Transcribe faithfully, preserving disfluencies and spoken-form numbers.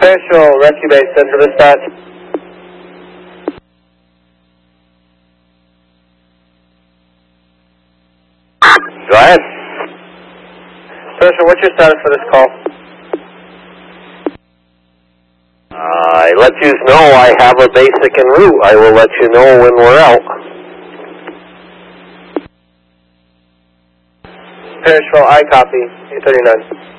Parachute Rescue Base, Central Dispatch. Go ahead. Parachute, what's your status for this call? I let you know I have a basic en route. I will let you know when we're out. Parachute, I copy, eight thirty-nine.